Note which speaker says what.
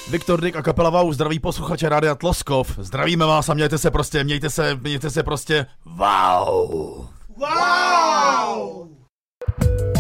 Speaker 1: Viktor Dyk a kapela Wow zdraví posluchače Rádia Tloskov. Zdravíme vás a mějte se prostě wow. Wow!